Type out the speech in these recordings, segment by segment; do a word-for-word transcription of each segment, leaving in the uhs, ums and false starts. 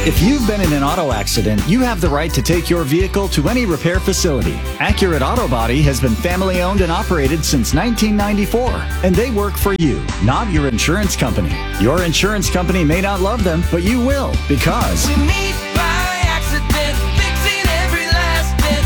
If you've been in an auto accident, you have the right to take your vehicle to any repair facility. Accurate Auto Body has been family owned and operated since nineteen ninety-four, and they work for you, not your insurance company. Your insurance company may not love them, but you will, because We meet by accident, fixing every last bit.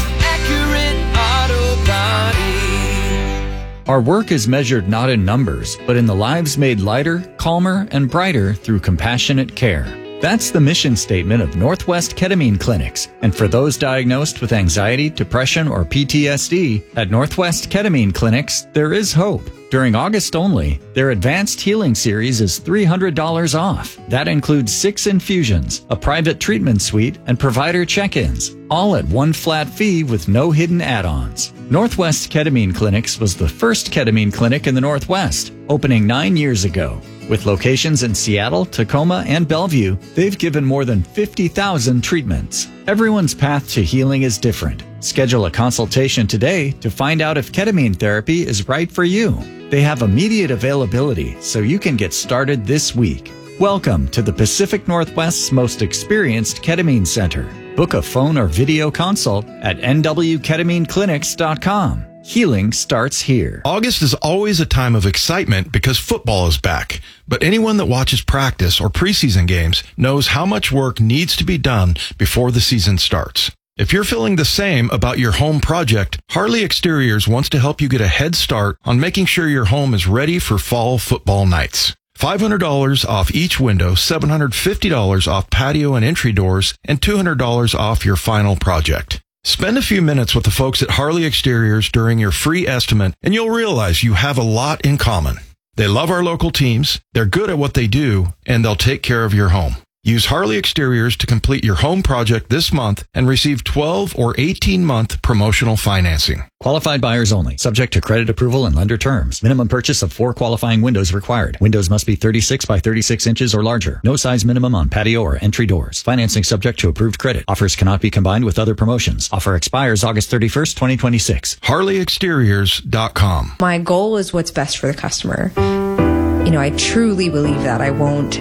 Accurate Auto Body. our work is measured not in numbers, but in the lives made lighter, calmer, and brighter through compassionate care. That's the mission statement of Northwest Ketamine Clinics. And for those diagnosed with anxiety, depression, or P T S D, at Northwest Ketamine Clinics, there is hope. During August only, their Advanced Healing Series is three hundred dollars off. That includes six infusions, a private treatment suite, and provider check-ins, all at one flat fee with no hidden add-ons. Northwest Ketamine Clinics was the first ketamine clinic in the Northwest, opening nine years ago. With locations in Seattle, Tacoma, and Bellevue, they've given more than fifty thousand treatments. Everyone's path to healing is different. Schedule a consultation today to find out if ketamine therapy is right for you. They have immediate availability, so you can get started this week. Welcome to the Pacific Northwest's most experienced ketamine center. Book a phone or video consult at n w ketamine clinics dot com. Healing starts here. August is always a time of excitement because football is back. But anyone that watches practice or preseason games knows how much work needs to be done before the season starts. If you're feeling the same about your home project, Harley Exteriors wants to help you get a head start on making sure your home is ready for fall football nights. five hundred dollars off each window, seven hundred fifty dollars off patio and entry doors, and two hundred dollars off your final project. Spend a few minutes with the folks at Harley Exteriors during your free estimate, and you'll realize you have a lot in common. They love our local teams, they're good at what they do, and they'll take care of your home. Use Harley Exteriors to complete your home project this month and receive twelve or eighteen month promotional financing. Qualified buyers only. Subject to credit approval and lender terms. Minimum purchase of four qualifying windows required. Windows must be thirty-six by thirty-six inches or larger. No size minimum on patio or entry doors. Financing subject to approved credit. Offers cannot be combined with other promotions. Offer expires August thirty-first, twenty twenty-six. Harley Exteriors dot com. My goal is what's best for the customer. You know, I truly believe that. I won't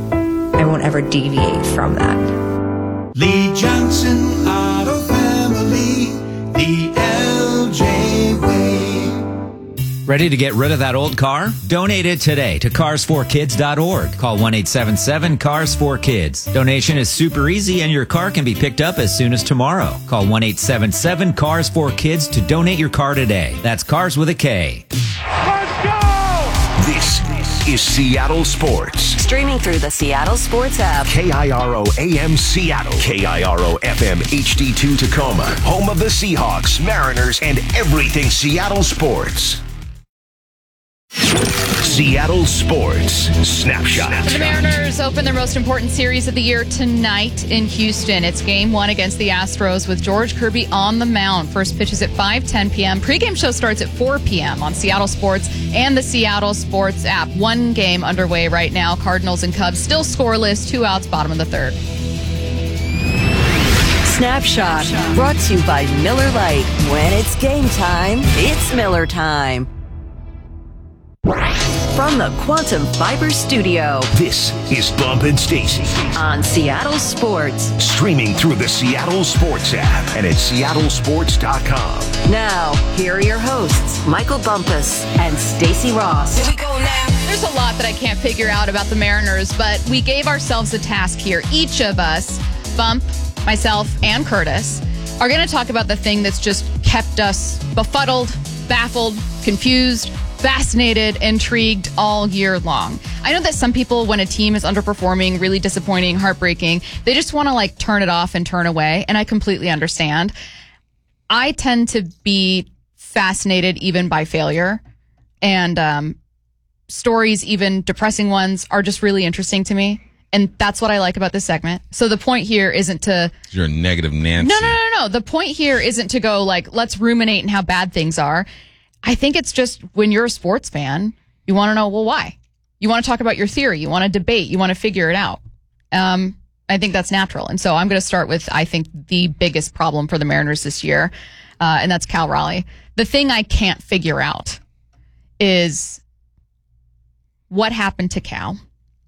I won't ever deviate from that. Lee Johnson Auto Family, the L J way. Ready to get rid of that old car? Donate it today to cars for kids dot org. Call one eight seven seven, C A R S four kids. Donation is super easy and your car can be picked up as soon as tomorrow. Call one eight seven seven, C A R S four kids to donate your car today. That's Cars with a K. Let's go! This is Seattle Sports. Streaming through the Seattle Sports app. K I R O A M Seattle. K I R O F M H D two Tacoma. Home of the Seahawks, Mariners, and everything Seattle sports. Seattle Sports Snapshot. The Mariners open their most important series of the year tonight in Houston. It's game one against the Astros with George Kirby on the mound. First pitch is at five ten p.m. Pre-game show starts at four p.m. on Seattle Sports and the Seattle Sports app. One game underway right now. Cardinals and Cubs still scoreless. Two outs, bottom of the third. Snapshot, brought to you by Miller Lite. When it's game time, it's Miller time. From the Quantum Fiber Studio. This is Bump and Stacy on Seattle Sports. Streaming through the Seattle Sports app and at seattle sports dot com. Now, here are your hosts, Michael Bumpus and Stacy Ross. Here we go now. There's a lot that I can't figure out about the Mariners, but we gave ourselves a task here. Each of us, Bump, myself, and Curtis, are going to talk about the thing that's just kept us befuddled, baffled, confused, fascinated, intrigued all year long. I know that some people, when a team is underperforming, really disappointing, heartbreaking, they just want to like turn it off and turn away. And I completely understand. I tend to be fascinated even by failure, and um, stories, even depressing ones, are just really interesting to me. And that's what I like about this segment. So the point here isn't to... You're a negative Nancy. No, no, no, no. The point here isn't to go like, let's ruminate in how bad things are. I think it's just when you're a sports fan, you want to know, well, why? You want to talk about your theory. You want to debate. You want to figure it out. Um, I think that's natural. And so I'm going to start with, I think, the biggest problem for the Mariners this year, uh, and that's Cal Raleigh. The thing I can't figure out is what happened to Cal.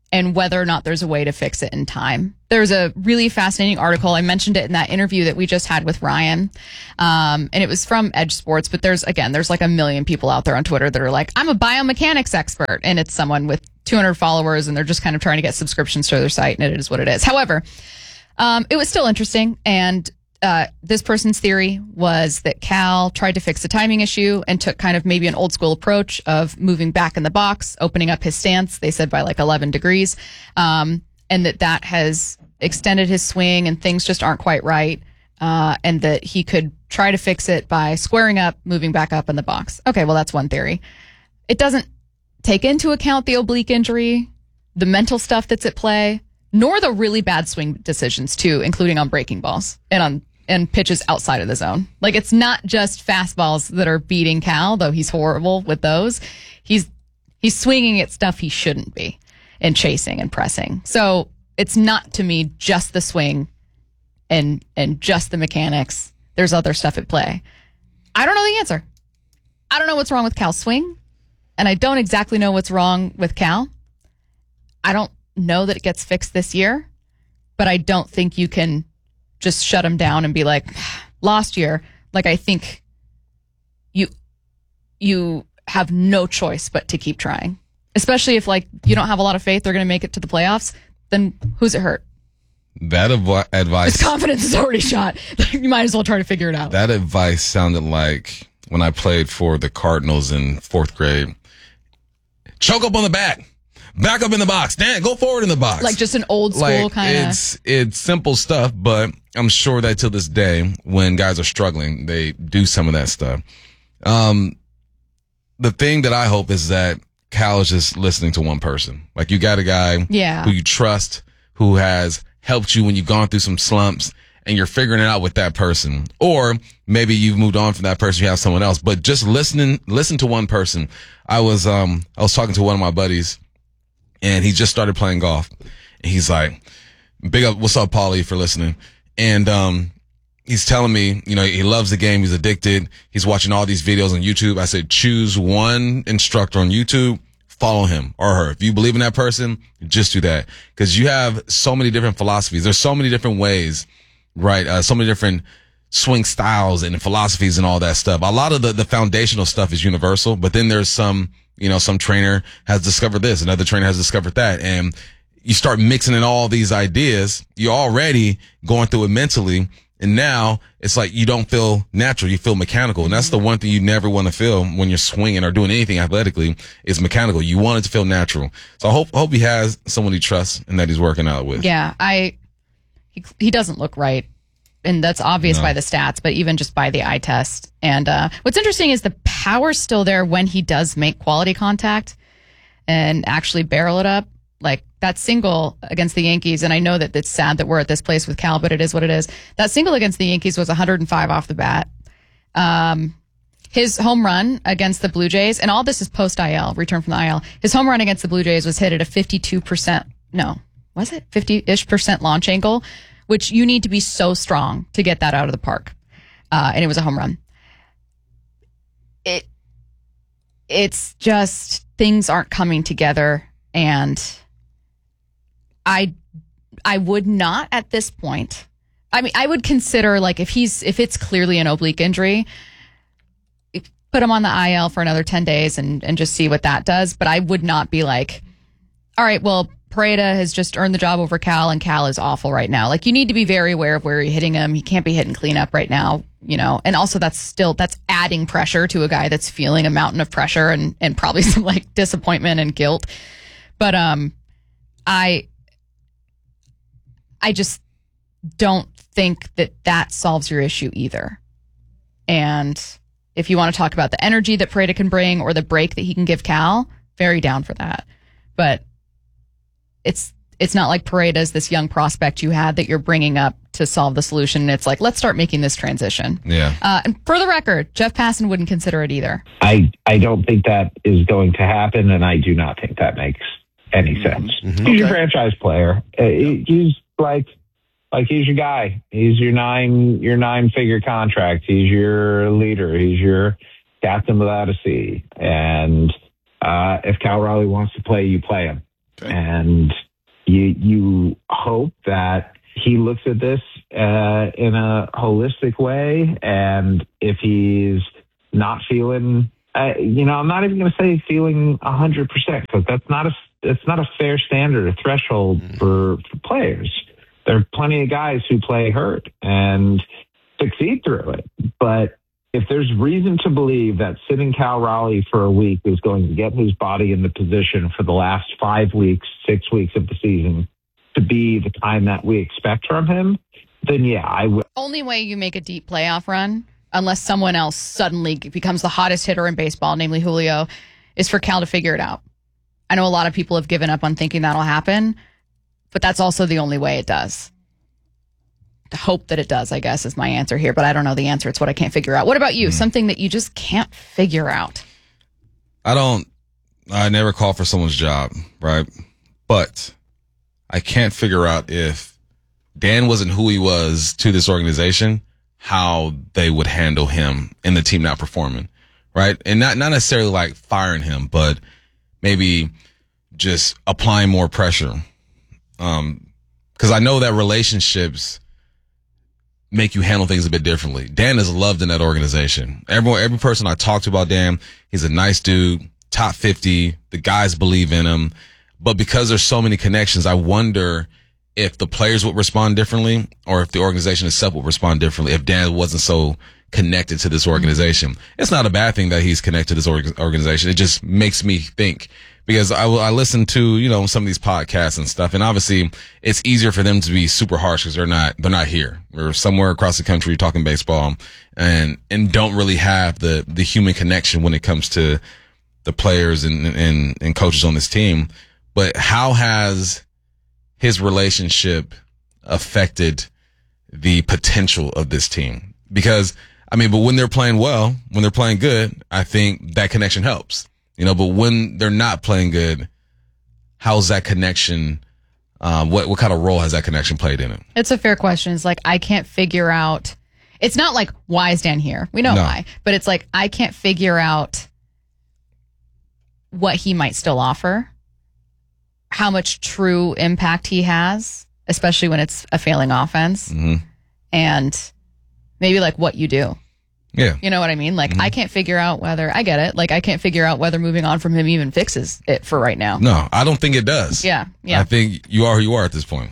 and whether or not there's a way to fix it in time. There's a really fascinating article. I mentioned it in that interview that we just had with Ryan. Um, and it was from Edge Sports, but there's, again, there's like a million people out there on Twitter that are like, I'm a biomechanics expert. And it's someone with two hundred followers and they're just kind of trying to get subscriptions to their site, and it is what it is. However, um, it was still interesting. And Uh, this person's theory was that Cal tried to fix a timing issue and took kind of maybe an old school approach of moving back in the box, opening up his stance, they said by like eleven degrees, um, and that that has extended his swing and things just aren't quite right, uh, and that he could try to fix it by squaring up, moving back up in the box. Okay, well, that's one theory. It doesn't take into account the oblique injury, the mental stuff that's at play, nor the really bad swing decisions too, including on breaking balls and on and pitches outside of the zone. Like, it's not just fastballs that are beating Cal, though he's horrible with those. He's he's swinging at stuff he shouldn't be and chasing and pressing. So it's not, to me, just the swing and and just the mechanics. There's other stuff at play. I don't know the answer. I don't know what's wrong with Cal's swing, and I don't exactly know what's wrong with Cal. I don't know that it gets fixed this year, but I don't think you can just shut him down and be like, lost year. Like, I think you you have no choice but to keep trying, especially if, like, you don't have a lot of faith they're going to make it to the playoffs. Then who's it hurt? That av- advice. His confidence is already shot. You might as well try to figure it out. That advice sounded like when I played for the Cardinals in fourth grade. Choke up on the bat. Back up in the box. Dan, go forward in the box. Like just an old school like, kind of. It's it's simple stuff, but I'm sure that to this day, when guys are struggling, they do some of that stuff. Um, the thing that I hope is that Cal is just listening to one person. Like, you got a guy yeah. who you trust, who has helped you when you've gone through some slumps, and you're figuring it out with that person. Or maybe you've moved on from that person, you have someone else. But just listening, listen to one person. I was um I was talking to one of my buddies, and he just started playing golf. And he's like, big up, what's up, Paulie, for listening. And um he's telling me, you know, he loves the game, he's addicted, he's watching all these videos on YouTube. I said, choose one instructor on YouTube, follow him or her. If you believe in that person, just do that. Because you have so many different philosophies. There's so many different ways, right? Uh, so many different swing styles and philosophies and all that stuff. A lot of the, the foundational stuff is universal, but then there's some, you know, some trainer has discovered this, another trainer has discovered that. And you start mixing in all these ideas. You're already going through it mentally. And now it's like you don't feel natural. You feel mechanical. And that's the one thing you never want to feel when you're swinging or doing anything athletically is mechanical. You want it to feel natural. So I hope, hope he has someone he trusts and that he's working out with. Yeah. I, he, he doesn't look right. And that's obvious no. by the stats, but even just by the eye test. And uh, what's interesting is the power's still there when he does make quality contact and actually barrel it up. Like that single against the Yankees, and I know that it's sad that we're at this place with Cal, but it is what it is. That single against the Yankees was one hundred five off the bat. Um, his home run against the Blue Jays, and all this is post-I L, return from the I L. His home run against the Blue Jays was hit at a fifty-two percent, no, was it? fifty-ish percent launch angle, which you need to be so strong to get that out of the park. Uh, and it was a home run. It, it's just, things aren't coming together, and I, I would not at this point. I mean, I would consider, like, if he's, if it's clearly an oblique injury, put him on the I L for another ten days and, and just see what that does. But I would not be like, all right, well, Pareda has just earned the job over Cal, and Cal is awful right now. Like, you need to be very aware of where you're hitting him. He can't be hitting cleanup right now, you know, and also that's still, that's adding pressure to a guy that's feeling a mountain of pressure and, and probably some like disappointment and guilt. But, um, I, I just don't think that that solves your issue either. And if you want to talk about the energy that Pareda can bring or the break that he can give Cal, very down for that. But it's it's not like Pareda's this young prospect you had that you're bringing up to solve the solution. It's like, let's start making this transition. Yeah. Uh, and for the record, Jeff Passan wouldn't consider it either. I, I don't think that is going to happen, and I do not think that makes any sense. Mm-hmm. He's okay. a franchise player. Uh, he's like... Like he's your guy. He's your nine your nine figure contract. He's your leader. He's your captain without a C. And uh, if Cal Raleigh wants to play, you play him. Okay. And you you hope that he looks at this uh, in a holistic way, and if he's not feeling, uh, you know, I'm not even going to say feeling one hundred percent, because that's not a it's not a fair standard, a threshold mm-hmm. for, for players. There are plenty of guys who play hurt and succeed through it, but if there's reason to believe that sitting Cal Raleigh for a week is going to get his body in the position for the last five weeks, six weeks of the season to be the time that we expect from him, then yeah, I would. Only way you make a deep playoff run, unless someone else suddenly becomes the hottest hitter in baseball, namely Julio, is for Cal to figure it out. I know a lot of people have given up on thinking that'll happen, but that's also the only way it does. Hope that it does, I guess, is my answer here, but I don't know the answer. It's what I can't figure out. What about you? Mm. Something that you just can't figure out? I don't, I never call for someone's job, right? But I can't figure out if Dan wasn't who he was to this organization, how they would handle him and the team not performing, right? And not, not necessarily like firing him, but maybe just applying more pressure. Um, cause I know that relationships make you handle things a bit differently. Dan is loved in that organization. Everyone, every person I talked to about Dan, he's a nice dude, top fifty. The guys believe in him. But because there's so many connections, I wonder if the players would respond differently, or if the organization itself would respond differently if Dan wasn't so connected to this organization. Mm-hmm. It's not a bad thing that he's connected to this org- organization. It just makes me think. Because I, I listen to, you know, some of these podcasts and stuff, and obviously it's easier for them to be super harsh because they're not, they're not here. We're somewhere across the country talking baseball and, and don't really have the, the human connection when it comes to the players and, and, and coaches on this team. But how has his relationship affected the potential of this team? Because, I mean, but when they're playing well, when they're playing good, I think that connection helps. You know, but when they're not playing good, how's that connection, um, what, what kind of role has that connection played in it? It's a fair question. It's like, I can't figure out, it's not like, why is Dan here? We know No. why, but it's like, I can't figure out what he might still offer, how much true impact he has, especially when it's a failing offense, Mm-hmm. and maybe like what you do. Yeah. You know what I mean? Like, Mm-hmm. I can't figure out whether, I get it. Like, I can't figure out whether moving on from him even fixes it for right now. No, I don't think it does. Yeah. Yeah. I think you are who you are at this point.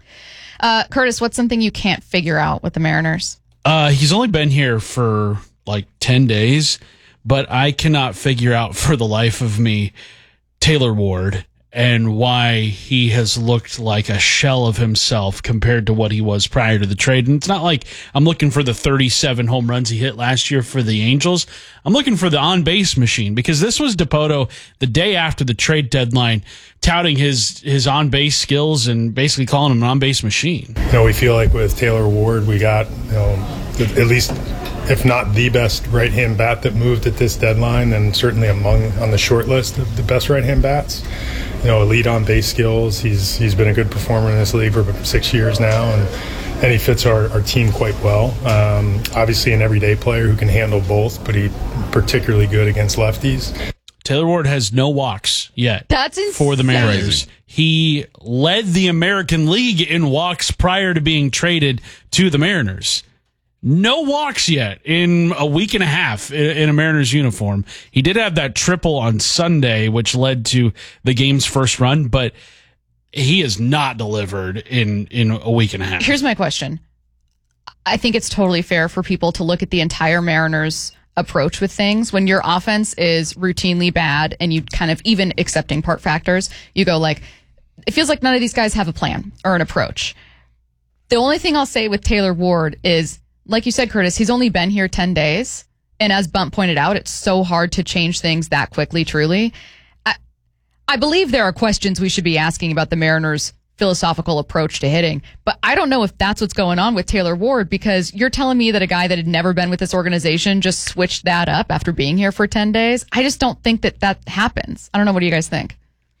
Uh, Curtis, what's something you can't figure out with the Mariners? Uh, he's only been here for like ten days, but I cannot figure out for the life of me Taylor Ward and why he has looked like a shell of himself compared to what he was prior to the trade. And it's not like I'm looking for the thirty-seven home runs he hit last year for the Angels. I'm looking for the on-base machine, because this was Dipoto the day after the trade deadline touting his, his on-base skills and basically calling him an on-base machine. You know, we feel like with Taylor Ward, we got, you know, at least, if not the best right-hand bat that moved at this deadline, and certainly among on the short list of the best right-hand bats. You know, elite on base skills. He's he's been a good performer in this league for six years now, and and he fits our, our team quite well. Um, obviously, an everyday player who can handle both, but he particularly good against lefties. Taylor Ward has no walks yet. That's insane. For the Mariners. He led the American League in walks prior to being traded to the Mariners. No walks yet in a week and a half in a Mariners uniform. He did have that triple on Sunday, which led to the game's first run, but he has not delivered in, in a week and a half. Here's my question. I think it's totally fair for people to look at the entire Mariners approach with things. When your offense is routinely bad and you kind of, even accepting part factors, you go like, it feels like none of these guys have a plan or an approach. The only thing I'll say with Taylor Ward is, like you said, Curtis, he's only been here ten days. And as Bump pointed out, it's so hard to change things that quickly, truly. I, I believe there are questions we should be asking about the Mariners' philosophical approach to hitting. But I don't know if that's what's going on with Taylor Ward, because you're telling me that a guy that had never been with this organization just switched that up after being here for ten days. I just don't think that that happens. I don't know. What do you guys think?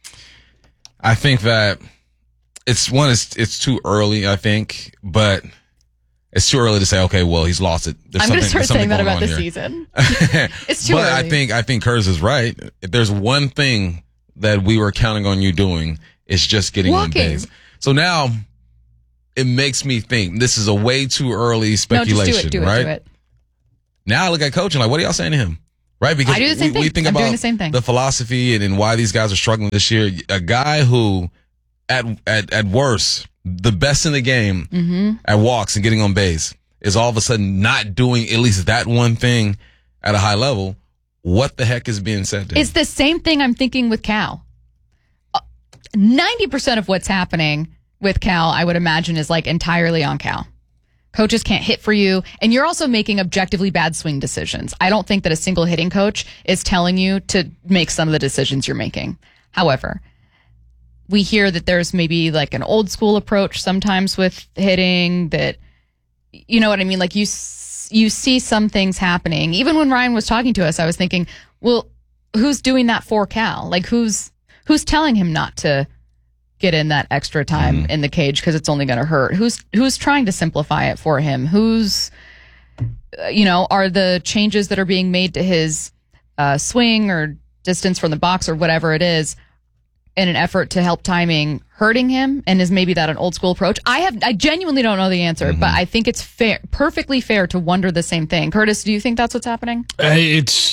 I think that it's one, it's, it's too early, I think, but it's too early to say, okay, well, he's lost it. There's I'm going to start saying that about the here. season. It's too but early. I think, I think Curtis is right. If there's one thing that we were counting on you doing, It's just getting Walking. on base. So now it makes me think this is a way too early speculation, no, just do it, do right? it, do it. Now I look at coaching like, what are y'all saying to him? Right? Because I do the same we, thing. we think I'm about doing the same thing. the philosophy and, and why these guys are struggling this year. A guy who, at at at worst, the best in the game Mm-hmm. at walks and getting on base is all of a sudden not doing at least that one thing at a high level. What the heck is being said to him? It's the same thing I'm thinking with Cal. Uh, ninety percent of what's happening with Cal, I would imagine, is like entirely on Cal. Coaches can't hit for you, and you're also making objectively bad swing decisions. I don't think that a single hitting coach is telling you to make some of the decisions you're making. However, we hear that there's maybe like an old school approach sometimes with hitting that, you know what I mean? Like you, you see some things happening. Even when Ryan was talking to us, I was thinking, well, who's doing that for Cal? Like who's, who's telling him not to get in that extra time mm. in the cage because it's only going to hurt? Who's who's trying to simplify it for him? Who's, uh, you know, are the changes that are being made to his uh, swing or distance from the box or whatever it is in an effort to help timing hurting him? And is maybe that an old school approach? I have I genuinely don't know the answer, mm-hmm. but I think it's fair, perfectly fair to wonder the same thing. Curtis, do you think that's what's happening? Uh, it's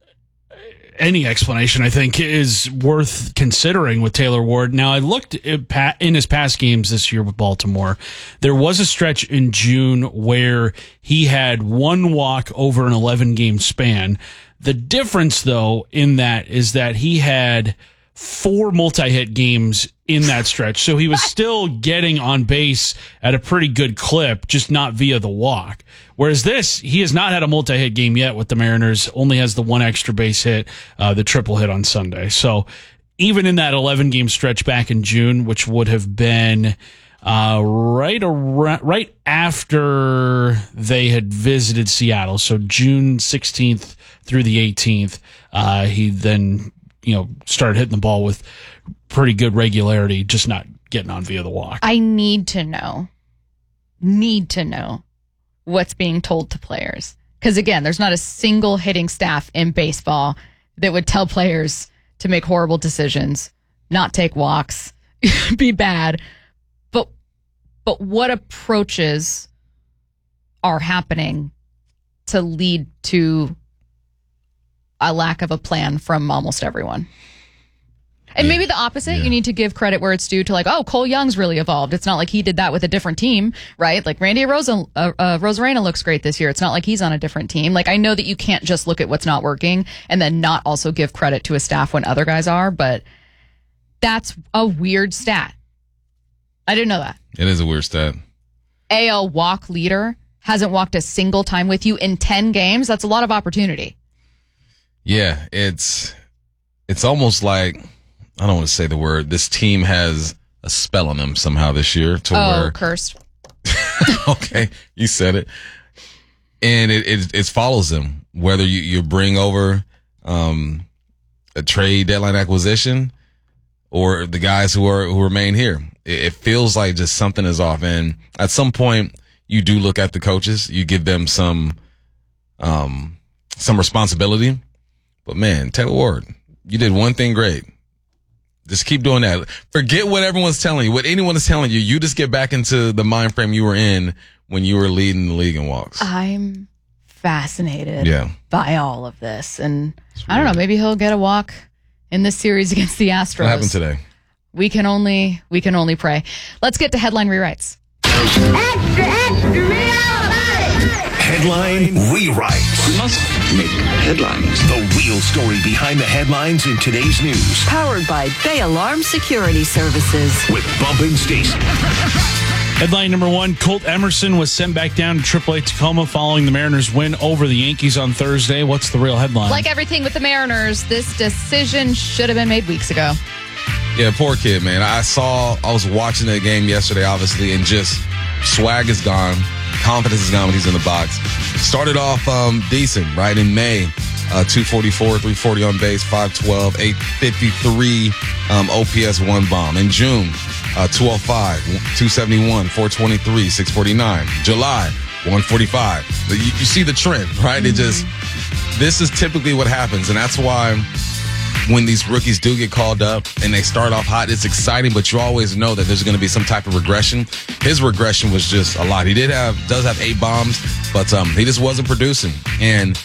any explanation, I think, is worth considering with Taylor Ward. Now, I looked at, in his past games this year with Baltimore. There was a stretch in June where he had one walk over an eleven-game span. The difference, though, in that is that he had four multi-hit games in that stretch. So he was still getting on base at a pretty good clip, just not via the walk. Whereas this, he has not had a multi-hit game yet with the Mariners, only has the one extra base hit, uh, the triple hit on Sunday. So even in that eleven-game stretch back in June, which would have been uh, right around, right after they had visited Seattle, so June sixteenth through the eighteenth, uh, he then you know started hitting the ball with pretty good regularity, just not getting on via the walk. I need to know, need to know what's being told to players. Because again, there's not a single hitting staff in baseball that would tell players to make horrible decisions, not take walks, be bad. But but what approaches are happening to lead to a lack of a plan from almost everyone? And maybe the opposite. Yeah. You need to give credit where it's due to, like, oh, Cole Young's really evolved. It's not like he did that with a different team, right? Like Randy Rosa, uh, uh, Rosarena looks great this year. It's not like he's on a different team. Like, I know that you can't just look at what's not working and then not also give credit to a staff when other guys are, but that's a weird stat. I didn't know that. It is a weird stat. A L walk leader hasn't walked a single time with you in ten games. That's a lot of opportunity. Yeah, it's it's almost like, I don't want to say the word, this team has a spell on them somehow this year. To oh, where, cursed. Okay, you said it. And it, it it follows them, whether you, you bring over um, a trade deadline acquisition or the guys who are who remain here. It, it feels like just something is off. And at some point, you do look at the coaches. You give them some um, some responsibility. But, man, Taylor Ward, you did one thing great. Just keep doing that. Forget what everyone's telling you, what anyone is telling you. You just get back into the mind frame you were in when you were leading the league in walks. I'm fascinated yeah. by all of this. And I don't know, maybe he'll get a walk in this series against the Astros. What happened today? We can only, we can only pray. Let's get to headline rewrites. Extra, extra, real Headline rewrites. We must make headlines. The real story behind the headlines in today's news. Powered by Bay Alarm Security Services. With Bump and Stacy. Headline number one, Colt Emerson was sent back down to triple A Tacoma following the Mariners' win over the Yankees on Thursday. What's the real headline? Like everything with the Mariners, this decision should have been made weeks ago. Yeah, poor kid, man. I saw, I was watching the game yesterday, obviously, and just swag is gone. Confidence is gone when he's in the box. Started off um, decent, right? In May, uh, two forty-four, three forty on base, five twelve, eight fifty-three um, O P S, one bomb. In June, uh, two oh five, two seventy-one, four twenty-three, six forty-nine. July, one forty-five. You, you see the trend, right? Mm-hmm. It just, this is typically what happens, and that's why when these rookies do get called up and they start off hot, it's exciting, but you always know that there's going to be some type of regression. His regression was just a lot. He did have, does have eight bombs, but um, he just wasn't producing. And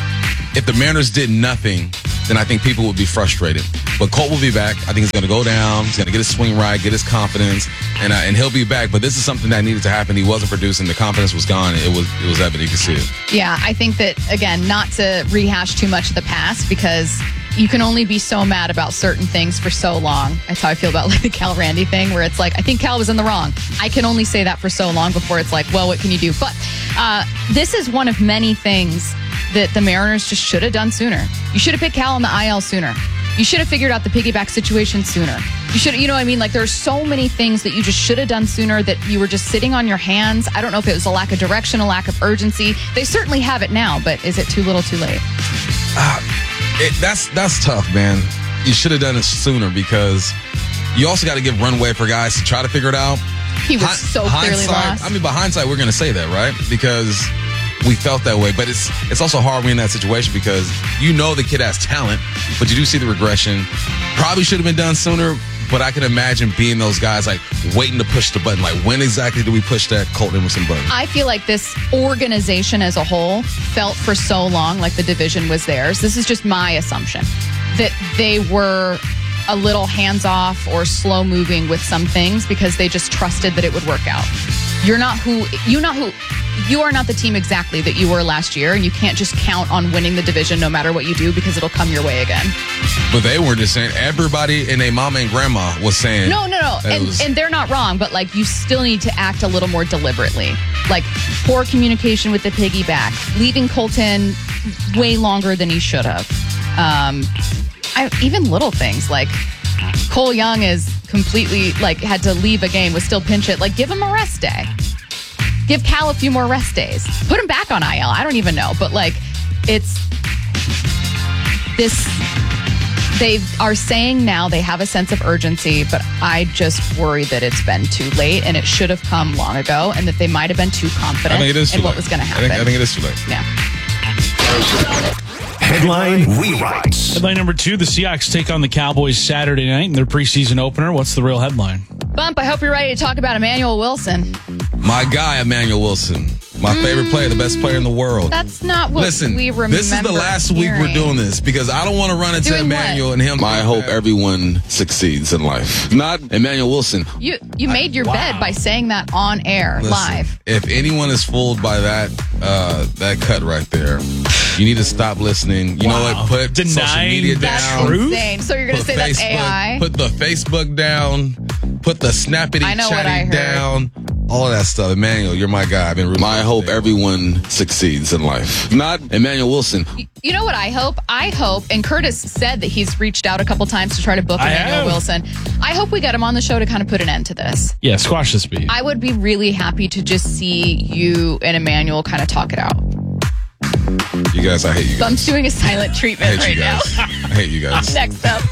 if the Mariners did nothing, then I think people would be frustrated. But Colt will be back. I think he's going to go down. He's going to get his swing right, get his confidence, and uh, and he'll be back. But this is something that needed to happen. He wasn't producing. The confidence was gone. It was it was evident. You could see it. Yeah, I think that, again, not to rehash too much of the past, because you can only be so mad about certain things for so long. That's how I feel about like the Cal Randy thing, where it's like, I think Cal was in the wrong. I can only say that for so long before it's like, well, what can you do? But uh, this is one of many things that the Mariners just should have done sooner. You should have picked Cal on the I L sooner. You should have figured out the piggyback situation sooner. You should, you know what I mean? Like, there's so many things that you just should have done sooner that you were just sitting on your hands. I don't know if it was a lack of direction, a lack of urgency. They certainly have it now, but is it too little too late? Uh, it, that's that's tough, man. You should have done it sooner, because you also got to give runway for guys to try to figure it out. He was so clearly lost. I mean, by hindsight, we're going to say that, right? Because we felt that way, but it's it's also hard when you're in that situation, because you know the kid has talent, but you do see the regression. Probably should have been done sooner, but I can imagine being those guys like waiting to push the button. Like, when exactly do we push that Colt Emerson button? I feel like this organization as a whole felt for so long like the division was theirs. This is just my assumption, that they were a little hands-off or slow-moving with some things because they just trusted that it would work out. You're not who you not who you are not the team exactly that you were last year, and you can't just count on winning the division no matter what you do, because it'll come your way again. But they were just saying, everybody and their mama and grandma was saying, no, no, no, and, was, and they're not wrong, but like, you still need to act a little more deliberately. Like, poor communication with the piggyback, leaving Colton way longer than he should have. Um, I, even little things like Cole Young is completely like had to leave a game with still pinch it. Like, give him a rest day. Give Cal a few more rest days. Put him back on I L. I don't even know. But, like, it's this. They are saying now they have a sense of urgency, but I just worry that it's been too late and it should have come long ago, and that they might have been too confident I think it is too in what late. was going to happen. I think, I think it is too late. Yeah. Headline rewrites. Headline number two, the Seahawks take on the Cowboys Saturday night in their preseason opener. What's the real headline? Bump, I hope you're ready to talk about Emmanuel Wilson. My guy, Emmanuel Wilson. My mm. favorite player, the best player in the world. That's not what Listen, we remember. This is the last hearing. week we're doing this, because I don't want to run into Doing Emmanuel what? and him. I hope everyone succeeds in life. Not Emmanuel Wilson. You you made your wow. bed by saying that on air, Listen, live. If anyone is fooled by that uh, that cut right there, you need to stop listening. You wow. know what? Put Denying social media that's down. insane. So you're going to Put say that's Facebook- A I? Put the Facebook down. Put the snappity I know what I chatty heard. down. All of that stuff. Emmanuel, you're my guy. I've been rooting. I hope everyone succeeds in life. Not Emmanuel Wilson. You know what I hope? I hope, and Curtis said that he's reached out a couple times to try to book I Emmanuel have. Wilson. I hope we get him on the show to kind of put an end to this. Yeah, squash this beat. I would be really happy to just see you and Emmanuel kind of talk it out. You guys, I hate you guys. Bump's doing a silent I treatment hate right you now. guys. I hate you guys. Next up.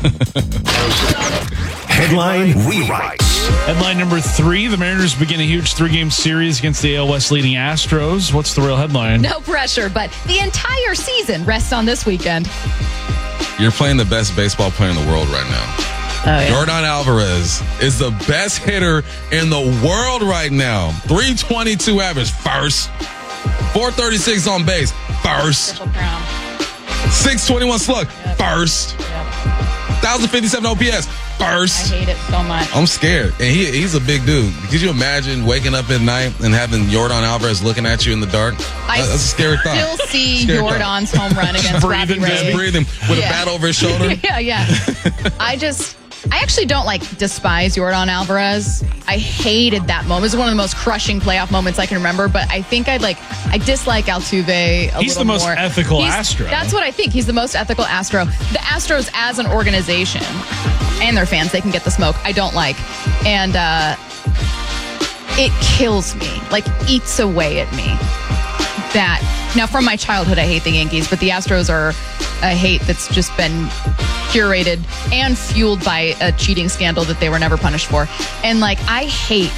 Headline rewrites. Headline number three, the Mariners begin a huge three-game series against the A L West leading Astros. What's the real headline? No pressure, but the entire season rests on this weekend. You're playing the best baseball player in the world right now. Oh, yeah. Yordan Alvarez is the best hitter in the world right now. three twenty-two average, first. four thirty-six on base, first. six twenty-one slug, first. one thousand fifty-seven O P S, first. I hate it so much. I'm scared. And he he's a big dude. Could you imagine waking up at night and having Yordan Alvarez looking at you in the dark? I That's a scary thought. still see Scary Jordan's home run against Robbie breathing, Ray. Just breathing with Yeah. a bat over his shoulder. yeah, yeah. I just, I actually don't like despise Yordan Alvarez. I hated that moment. It was one of the most crushing playoff moments I can remember. But I think I'd like, I dislike Altuve a He's little the most more. ethical He's- Astro. That's what I think. He's the most ethical Astro. The Astros as an organization and their fans, they can get the smoke. I don't like, and uh, it kills me. Like, eats away at me. That now, from my childhood, I hate the Yankees, but the Astros are a hate that's just been curated and fueled by a cheating scandal that they were never punished for. And like, I hate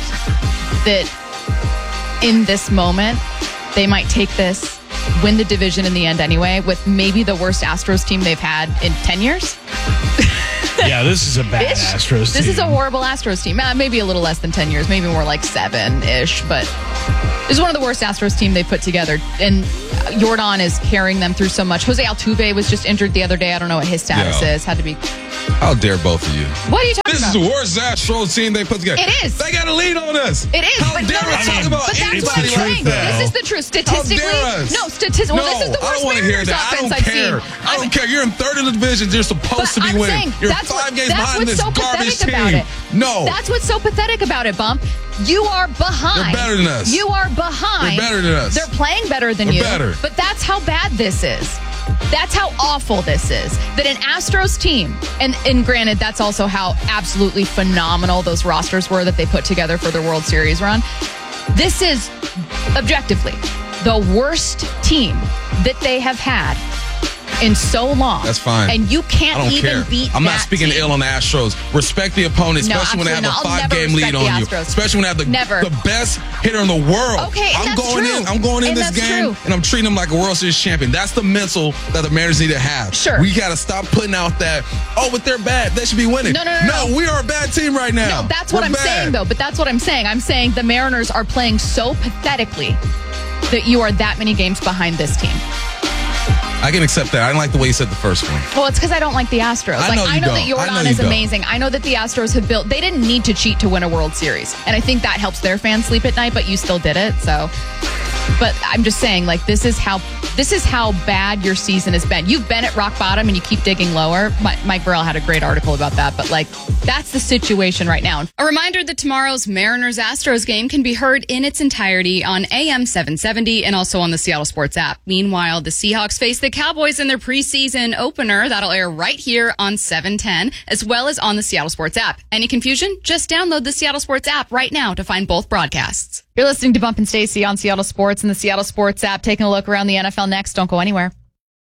that in this moment they might take this, win the division in the end anyway, with maybe the worst Astros team they've had in ten years. Yeah, this is a bad Ish. Astros This team. is a horrible Astros team. Uh, maybe a little less than ten years, maybe more like seven-ish, but this is one of the worst Astros team they put together. And Jordan is carrying them through so much. Jose Altuve was just injured the other day. I don't know what his status Yo. is. Had to be. How dare both of you? What are you talking This about? is the worst Astros team they put together. It is. They got a lead on us. It is. How but dare no, us no, talk no. about But that's anybody what I'm like saying. that? This is the truth. Statistically, How dare us? no. Statistically, well, no, this is the I worst don't want to hear Mariners that. I offense don't I've care. seen. I don't care. You're in third in the division. You're supposed to be I'm winning. saying, You're that's five what, games that's behind what's this so garbage pathetic about team. it. No. That's what's so pathetic about it, Bump. You are behind. They're better than us. You are behind. They're better than us. They're playing better than They're you. better. But that's how bad this is. That's how awful this is. That an Astros team, and, and granted, that's also how absolutely phenomenal those rosters were that they put together for their World Series run. This is, objectively, the worst team that they have had in so long. That's fine. And you can't I don't even care. beat I'm not that speaking team. ill on the Astros. Respect the opponent, No, especially when they have absolutely a not. I'll never five-game lead respect on the you. Astros. Especially when they have the, Never. the best hitter in the world. Okay, and I'm that's going true. in. I'm going in And this that's game, true. and I'm treating them like a World Series champion. That's the mental that the Mariners need to have. Sure. We got to stop putting out that. Oh, but they're bad. They should be winning. No, no, no, no. we are a bad team right now. No, that's what We're I'm bad. saying, though. But that's what I'm saying. I'm saying the Mariners are playing so pathetically that you are that many games behind this team. I can accept that. I didn't like the way you said the first one. Well, it's because I don't like the Astros. I like know you I know don't. that I Jordan know you is don't. amazing. I know that the Astros have built. They didn't need to cheat to win a World Series, and I think that helps their fans sleep at night. But you still did it, so. But I'm just saying, like this is how this is how bad your season has been. You've been at rock bottom, and you keep digging lower. My, Mike Burrell had a great article about that. But like that's the situation right now. A reminder that tomorrow's Mariners-Astros game can be heard in its entirety on A M seven seventy and also on the Seattle Sports app. Meanwhile, the Seahawks face the Cowboys in their preseason opener. That'll air right here on seven ten, as well as on the Seattle Sports app. Any confusion? Just download the Seattle Sports app right now to find both broadcasts. You're listening to Bump and Stacy on Seattle Sports and the Seattle Sports app. Taking a look around the N F L next. Don't go anywhere.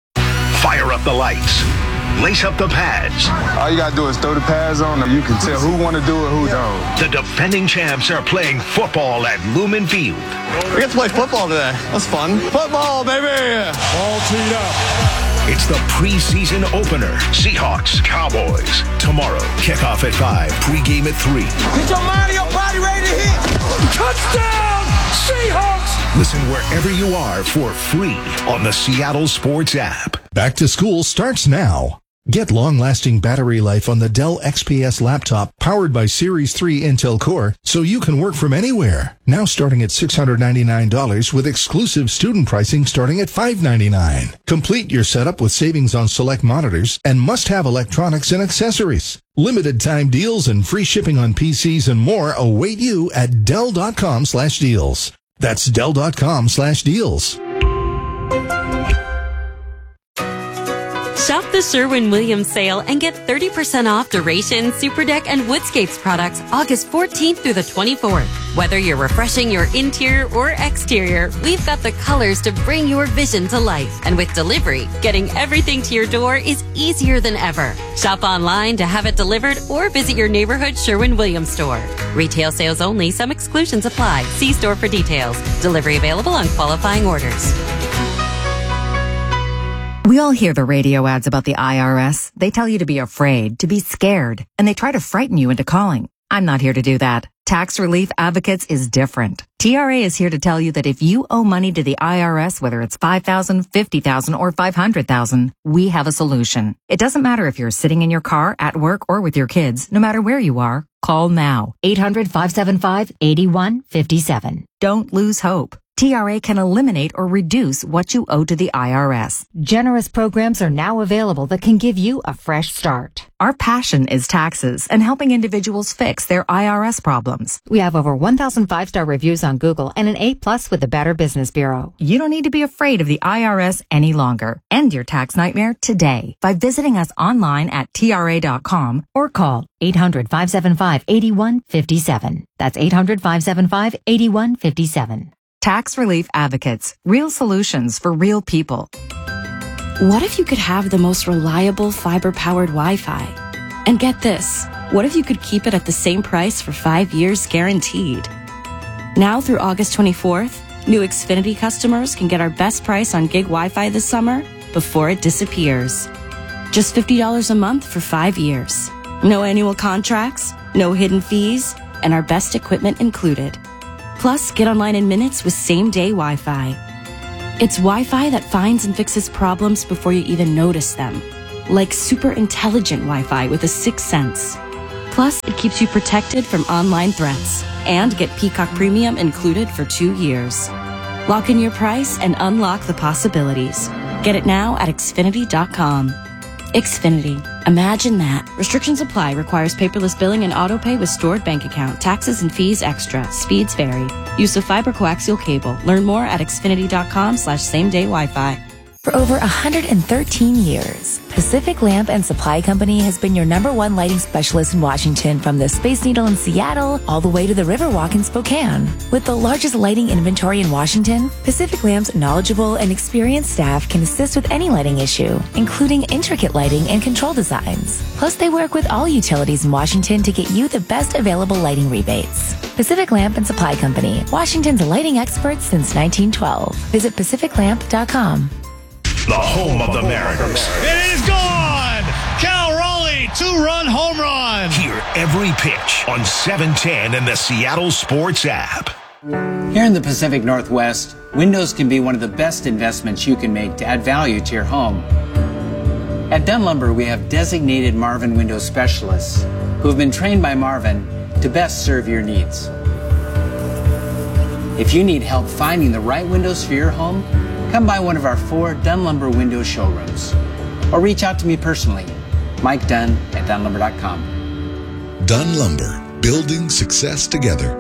Fire up the lights. Lace up the pads. All you gotta do is throw the pads on them. You can tell who want to do it, who don't. The defending champs are playing football at Lumen Field. We get to play football today. That's fun. Football, baby! All teed up. It's the preseason opener. Seahawks, Cowboys. Tomorrow, kickoff at five, pregame at three. Get your mind and your body ready to hit. Touchdown, Seahawks! Listen wherever you are for free on the Seattle Sports app. Back to school starts now. Get long-lasting battery life on the Dell X P S laptop powered by Series three Intel Core so you can work from anywhere. Now starting at six hundred ninety-nine dollars with exclusive student pricing starting at five hundred ninety-nine dollars. Complete your setup with savings on select monitors and must-have electronics and accessories. Limited time deals and free shipping on P Cs and more await you at Dell.com slash deals. That's Dell.com slash deals. Shop the Sherwin-Williams sale and get thirty percent off Duration, Superdeck, and Woodscapes products August fourteenth through the twenty-fourth. Whether you're refreshing your interior or exterior, we've got the colors to bring your vision to life. And with delivery, getting everything to your door is easier than ever. Shop online to have it delivered or visit your neighborhood Sherwin-Williams store. Retail sales only. Some exclusions apply. See store for details. Delivery available on qualifying orders. We all hear the radio ads about the I R S. They tell you to be afraid, to be scared, and they try to frighten you into calling. I'm not here to do that. Tax Relief Advocates is different. T R A is here to tell you that if you owe money to the I R S, whether it's five thousand dollars, fifty thousand dollars, or five hundred thousand dollars, we have a solution. It doesn't matter if you're sitting in your car, at work, or with your kids. No matter where you are, call now. eight hundred, five seven five, eight one five seven. Don't lose hope. T R A can eliminate or reduce what you owe to the I R S. Generous programs are now available that can give you a fresh start. Our passion is taxes and helping individuals fix their I R S problems. We have over one thousand five-star reviews on Google and an A plus with the Better Business Bureau. You don't need to be afraid of the I R S any longer. End your tax nightmare today by visiting us online at T R A dot com or call eight hundred, five seven five, eight one five seven. That's eight hundred, five seven five, eight one five seven. Tax Relief Advocates. Real solutions for real people. What if you could have the most reliable fiber-powered Wi-Fi? And get this, what if you could keep it at the same price for five years guaranteed? Now through August twenty-fourth, new Xfinity customers can get our best price on gig Wi-Fi this summer before it disappears. Just fifty dollars a month for five years. No annual contracts, no hidden fees, and our best equipment included. Plus, get online in minutes with same-day Wi-Fi. It's Wi-Fi that finds and fixes problems before you even notice them. Like super intelligent Wi-Fi with a sixth sense. Plus, it keeps you protected from online threats. And get Peacock Premium included for two years. Lock in your price and unlock the possibilities. Get it now at Xfinity dot com. Xfinity. Imagine that. Restrictions apply. Requires paperless billing and autopay with stored bank account. Taxes and fees extra. Speeds vary. Use of fiber coaxial cable. Learn more at Xfinity dot com slash same day Wi-Fi. For over one hundred thirteen years, Pacific Lamp and Supply Company has been your number one lighting specialist in Washington, from the Space Needle in Seattle all the way to the Riverwalk in Spokane. With the largest lighting inventory in Washington, Pacific Lamp's knowledgeable and experienced staff can assist with any lighting issue, including intricate lighting and control designs. Plus, they work with all utilities in Washington to get you the best available lighting rebates. Pacific Lamp and Supply Company, Washington's lighting experts since nineteen twelve. Visit pacific lamp dot com. The home of the Mariners. It is gone! Cal Raleigh, two-run home run! Hear every pitch on seven ten and the Seattle Sports app. Here in the Pacific Northwest, windows can be one of the best investments you can make to add value to your home. At Dunn Lumber, we have designated Marvin window specialists who have been trained by Marvin to best serve your needs. If you need help finding the right windows for your home, come by one of our four Dunn Lumber window showrooms. Or reach out to me personally, Mike Dunn at dunn lumber dot com. Dunn Lumber, building success together.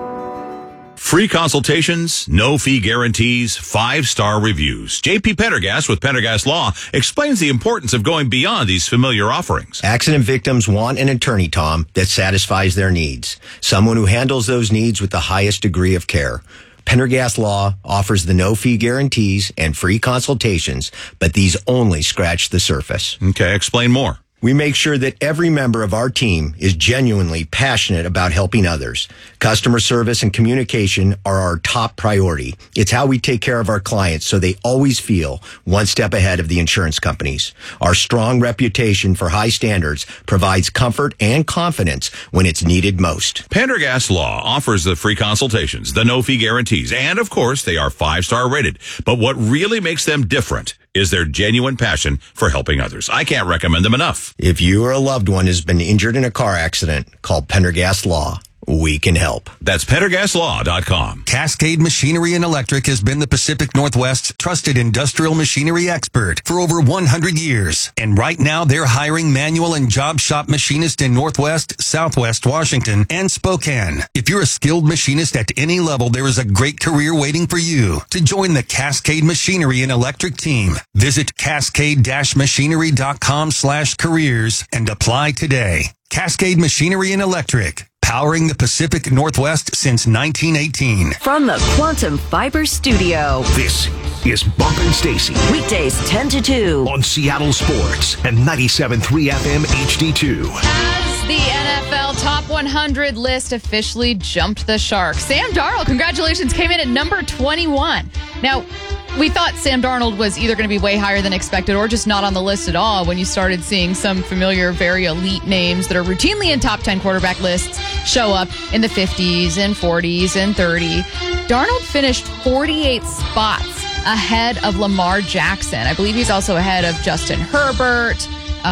Free consultations, no fee guarantees, five-star reviews. J P Pendergast with Pendergast Law explains the importance of going beyond these familiar offerings. Accident victims want an attorney, Tom, that satisfies their needs. Someone who handles those needs with the highest degree of care. Pendergast Law offers the no-fee guarantees and free consultations, but these only scratch the surface. Okay, explain more. We make sure that every member of our team is genuinely passionate about helping others. Customer service and communication are our top priority. It's how we take care of our clients so they always feel one step ahead of the insurance companies. Our strong reputation for high standards provides comfort and confidence when it's needed most. Pendergast Law offers the free consultations, the no-fee guarantees, and of course, they are five-star rated. But what really makes them different is their genuine passion for helping others. I can't recommend them enough. If you or a loved one has been injured in a car accident, call Pendergast Law. We can help. That's pendergast law dot com. Cascade Machinery and Electric has been the Pacific Northwest's trusted industrial machinery expert for over one hundred years. And right now they're hiring manual and job shop machinists in Northwest, Southwest Washington, and Spokane. If you're a skilled machinist at any level, there is a great career waiting for you. To join the Cascade Machinery and Electric team, visit cascade machinery dot com slash careers and apply today. Cascade Machinery and Electric, powering the Pacific Northwest since nineteen eighteen. From the Quantum Fiber Studio, This is Bumpin' Stacy. weekdays ten to two. On Seattle Sports and ninety-seven point three F M H D two. As the N F L Top one hundred list officially jumped the shark, Sam Darnold, congratulations, came in at number twenty-one. Now, we thought Sam Darnold was either going to be way higher than expected or just not on the list at all when you started seeing some familiar, very elite names that are routinely in top ten quarterback lists show up in the fifties and forties and thirty. Darnold finished forty-eight spots ahead of Lamar Jackson. I believe he's also ahead of Justin Herbert.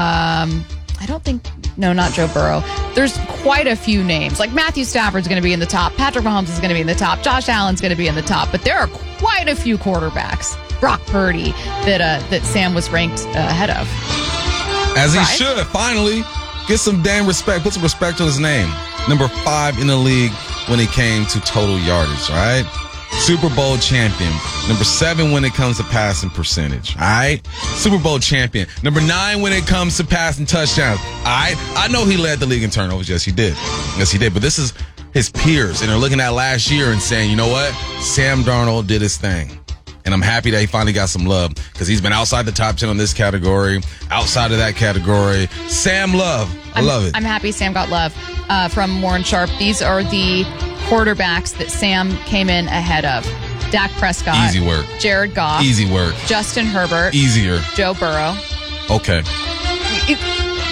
Um, I don't think... No, not Joe Burrow. There's quite a few names. Like Matthew Stafford's going to be in the top. Patrick Mahomes is going to be in the top. Josh Allen's going to be in the top. But there are quite a few quarterbacks, Brock Purdy, that uh, that Sam was ranked uh, ahead of. As he Right? should. Finally, get some damn respect. Put some respect on his name. Number five in the league when it came to total yardage, all right? Super Bowl champion. Number seven when it comes to passing percentage. All right? Super Bowl champion. Number nine when it comes to passing touchdowns. All right? I know he led the league in turnovers. Yes, he did. Yes, he did. But this is his peers. And they're looking at last year and saying, you know what? Sam Darnold did his thing. And I'm happy that he finally got some love because he's been outside the top ten on this category, outside of that category. Sam Love. I I'm, love it. I'm happy Sam got love uh, from Warren Sharp. These are the quarterbacks that Sam came in ahead of. Dak Prescott. Easy work. Jared Goff. Easy work. Justin Herbert. Easier. Joe Burrow. Okay.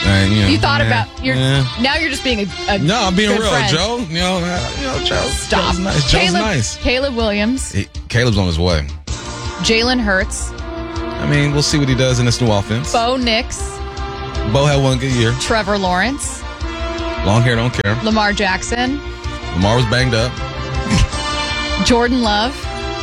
And, you know, You thought yeah, about you're yeah. now you're just being a, a No, I'm being good real, friend. Joe. You know, uh, you know, Joe. Stop. Joe's nice. Joe's Caleb, nice. Caleb Williams, He, Caleb's on his way. Jalen Hurts, I mean, we'll see what he does in this new offense. Bo Nix, Bo had one good year. Trevor Lawrence, Long hair, don't care. Lamar Jackson, Lamar was banged up. Jordan Love.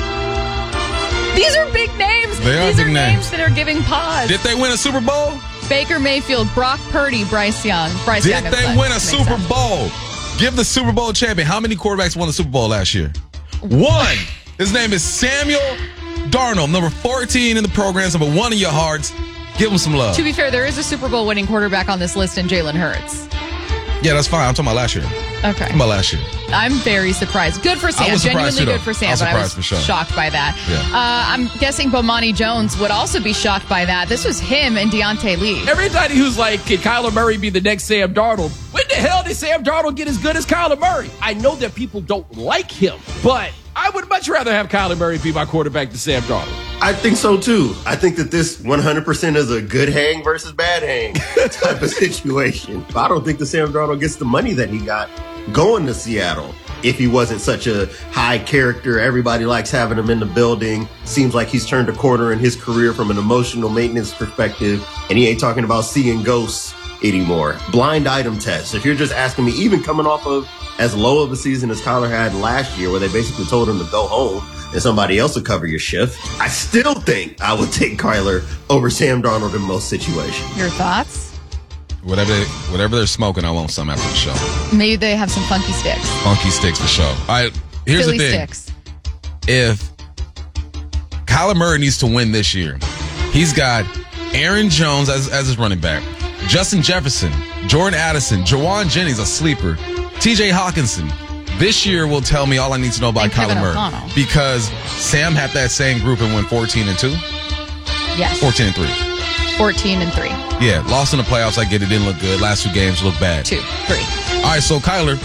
These are big names. They are These big are names. names that are giving pause. Did they win a Super Bowl? Baker Mayfield, Brock Purdy, Bryce Young. Bryce Did Young they makes win a sense. Super Bowl? Give the Super Bowl champion. How many quarterbacks won the Super Bowl last year? One. His name is Samuel Darnold, number fourteen in the programs, number one in your hearts. Give him some love. To be fair, there is a Super Bowl winning quarterback on this list in Jalen Hurts. Yeah, that's fine. I'm talking about last year. I'm Okay. talking about last year. I'm very surprised. Good for Sam. was surprised Genuinely too, good though. for Sam, I was but I was surprised for sure. shocked by that. Yeah. Uh, I'm guessing Bomani Jones would also be shocked by that. This was him and Deontay Lee. Everybody who's like, can Kyler Murray be the next Sam Darnold? When the hell did Sam Darnold get as good as Kyler Murray? I know that people don't like him, but I would much rather have Kyler Murray be my quarterback than Sam Darnold. I think so too. I think that this one hundred percent is a good hang versus bad hang type of situation. But I don't think that Sam Darnold gets the money that he got going to Seattle if he wasn't such a high character. Everybody likes having him in the building. Seems like he's turned a corner in his career from an emotional maintenance perspective, and he ain't talking about seeing ghosts anymore. Blind item test. If you're just asking me, even coming off of as low of a season as Kyler had last year, where they basically told him to go home and somebody else will cover your shift, I still think I would take Kyler over Sam Darnold in most situations. Your thoughts? Whatever, they, whatever they're smoking, I want some after the show. Maybe they have some funky sticks. Funky sticks for sure. All right, here's Philly the thing. sticks. If Kyler Murray needs to win this year, he's got Aaron Jones as, as his running back, Justin Jefferson, Jordan Addison, Jawan Jennings, a sleeper, T J Hawkinson. This year will tell me all I need to know about And Kevin Kyler Murray. O'Connell. Because Sam had that same group and went fourteen and two. Yes. fourteen and three. fourteen and three. Yeah, lost in the playoffs. I get it. Didn't look good. Last two games look bad. Two, three. All right, so Kyler,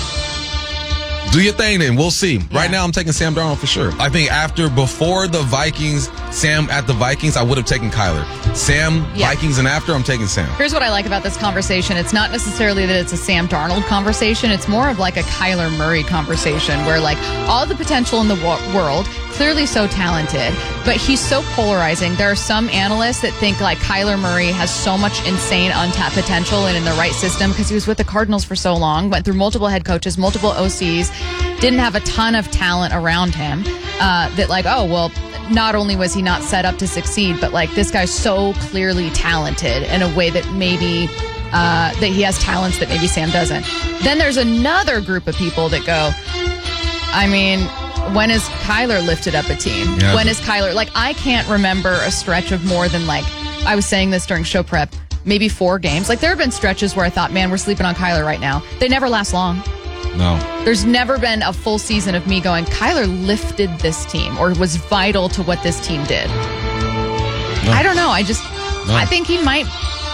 do your thing then. We'll see. Right now, I'm taking Sam Darnold for sure. I think after, before the Vikings, Sam at the Vikings, I would have taken Kyler. Sam, Yeah. Vikings, and after, I'm taking Sam. Here's what I like about this conversation. It's not necessarily that it's a Sam Darnold conversation. It's more of like a Kyler Murray conversation where like all the potential in the wo- world, clearly so talented, but he's so polarizing. There are some analysts that think like Kyler Murray has so much insane untapped potential and in the right system because he was with the Cardinals for so long, went through multiple head coaches, multiple O Cs, didn't have a ton of talent around him, uh, that like, oh, well, not only was he not set up to succeed, but like this guy's so clearly talented in a way that maybe uh, that he has talents that maybe Sam doesn't. Then there's another group of people that go, I mean, when has Kyler lifted up a team? Yeah. When is Kyler, like, I can't remember a stretch of more than like, I was saying this during show prep, maybe four games. Like there have been stretches where I thought, man, we're sleeping on Kyler right now. They never last long. No. There's never been a full season of me going, Kyler lifted this team or was vital to what this team did. No. I don't know. I just, No. I think he might.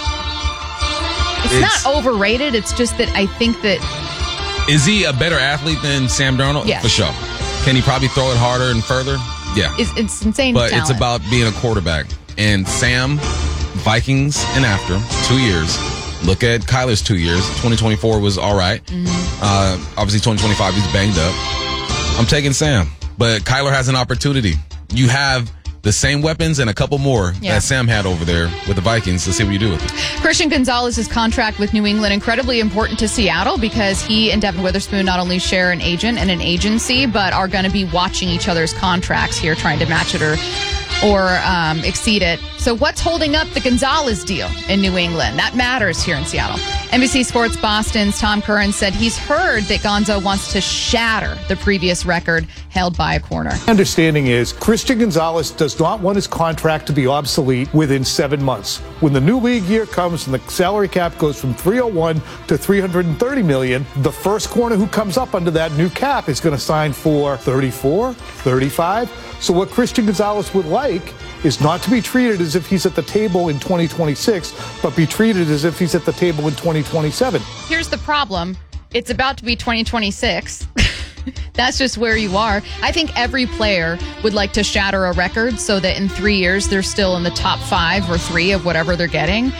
It's, It's- not overrated. It's just that I think that, Is he a better athlete than Sam Darnold? Yes. For sure. Can he probably throw it harder and further? Yeah. it's, it's insane But talent. it's about being a quarterback. And Sam, Vikings, and after, two years. Look at Kyler's two years. twenty twenty-four was all right. Mm-hmm. Uh, obviously, twenty twenty-five, he's banged up. I'm taking Sam. But Kyler has an opportunity. You have the same weapons and a couple more Yeah. that Sam had over there with the Vikings. Let's see what you do with it. Christian Gonzalez's contract with New England incredibly important to Seattle because he and Devin Witherspoon not only share an agent and an agency, but are going to be watching each other's contracts here, trying to match it or or um, exceed it. So what's holding up the Gonzalez deal in New England? That matters here in Seattle. N B C Sports Boston's Tom Curran said he's heard that Gonzo wants to shatter the previous record held by a corner. Understanding is Christian Gonzalez does not want his contract to be obsolete within seven months. When the new league year comes and the salary cap goes from three oh one to three hundred thirty million, the first corner who comes up under that new cap is going to sign for thirty-four, thirty-five. So what Christian Gonzalez would like is not to be treated as if he's at the table in twenty twenty-six, but be treated as if he's at the table in twenty twenty-seven. Here's the problem. It's about to be twenty twenty-six. That's just where you are. I think every player would like to shatter a record so that in three years they're still in the top five or three of whatever they're getting.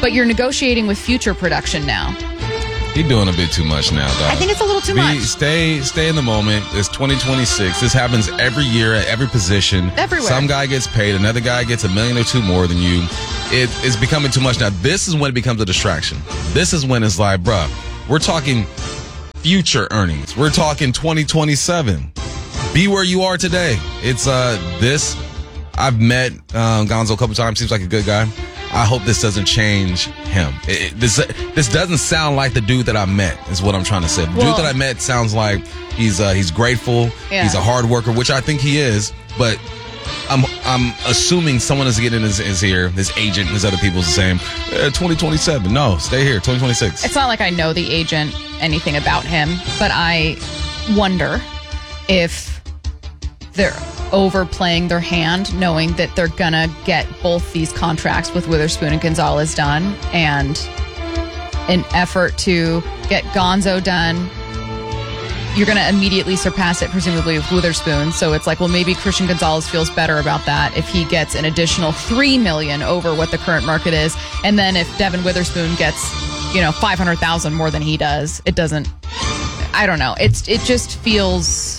but you're negotiating with future production now. He's doing a bit too much now, dog. I think it's a little too Be, much. Stay, stay in the moment. It's twenty twenty-six. This happens every year at every position. Everywhere. Some guy gets paid. Another guy gets a million or two more than you. It, it's becoming too much now. This is when it becomes a distraction. This is when it's like, bruh, we're talking future earnings. We're talking twenty twenty-seven. Be where you are today. It's uh this. I've met um, Gonzo a couple times. Seems like a good guy. I hope this doesn't change him. It, it, this this doesn't sound like the dude that I met, is what I'm trying to say. The Well- dude that I met sounds like he's uh, he's grateful. Yeah. He's a hard worker, which I think he is. But I'm I'm assuming someone is getting his, his ear, his agent, his other people's saying, eh, twenty twenty-seven. No, stay here, twenty twenty-six. It's not like I know the agent, anything about him, but I wonder if they're overplaying their hand, knowing that they're gonna get both these contracts with Witherspoon and Gonzalez done, and an effort to get Gonzo done. You're going to immediately surpass it, presumably, with Witherspoon. So it's like, well, maybe Christian Gonzalez feels better about that if he gets an additional three million dollars over what the current market is. And then if Devin Witherspoon gets, you know, five hundred thousand dollars more than he does, it doesn't, I don't know. It's It just feels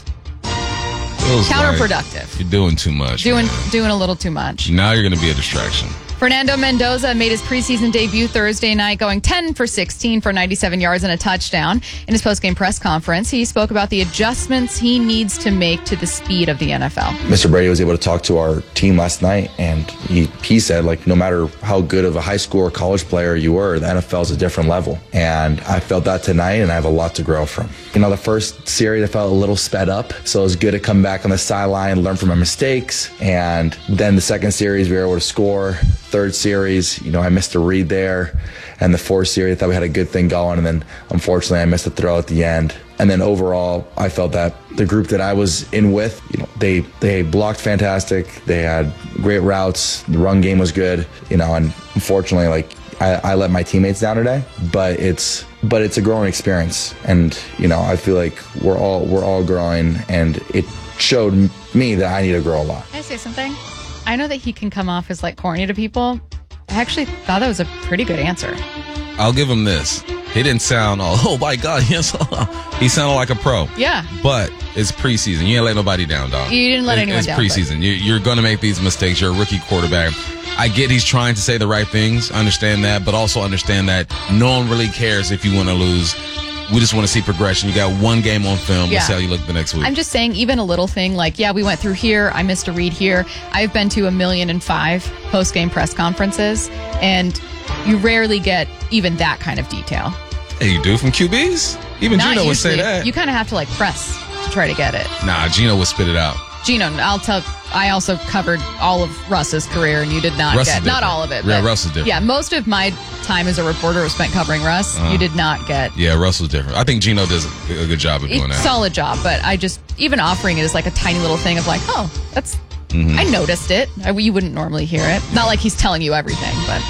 Feels counterproductive. like you're doing too much. doing man. doing a little too much. Now you're going to be a distraction. Fernando Mendoza made his preseason debut Thursday night, going ten for sixteen for ninety-seven yards and a touchdown. In his postgame press conference, he spoke about the adjustments he needs to make to the speed of the N F L. Mister Brady was able to talk to our team last night, and he, he said, like, no matter how good of a high school or college player you were, the N F L is a different level. And I felt that tonight, and I have a lot to grow from. You know, the first series, I felt a little sped up, so it was good to come back on the sideline, learn from my mistakes. And then the second series, we were able to score. Third series, you know, I missed a read there. And the fourth series, I thought we had a good thing going. And then, unfortunately, I missed a throw at the end. And then overall, I felt that the group that I was in with, you know, they they blocked fantastic. They had great routes. The run game was good, you know. And unfortunately, like I, I let my teammates down today. But it's but it's a growing experience, and you know, I feel like we're all we're all growing, and it showed me that I need to grow a lot. Can I say something? I know that he can come off as like corny to people. I actually thought that was a pretty good answer. I'll give him this. He didn't sound all, oh my God, yes. He sounded like a pro. Yeah. But it's preseason. You ain't let nobody down, dog. You didn't let It- anyone it's down, It's preseason. You, you're going to make these mistakes. You're a rookie quarterback. I get he's trying to say the right things. I understand that. But also understand that no one really cares if you want to lose. We just want to see progression. You got one game on film. Yeah. Let's see how you look the next week. I'm just saying, even a little thing like, yeah, we went through here. I missed a read here. I've been to a million and five post-game press conferences, and you rarely get even that kind of detail. Hey, you do from Q Bs? Even Not Gino would say usually. that. You kind of have to like press to try to get it. Nah, Gino would spit it out. Gino, I'll tell. I also covered all of Russ's career, and you did not Russ is get not different. all of it. Yeah, but Russ is different. Yeah, most of my time as a reporter was spent covering Russ. Uh-huh. You did not get Yeah, Russell's different. I think Gino does a good job of doing a that. solid job, but I just even offering it as like a tiny little thing of like, oh, that's. Mhm. I noticed it. I, you wouldn't normally hear it. Not like he's telling you everything, but.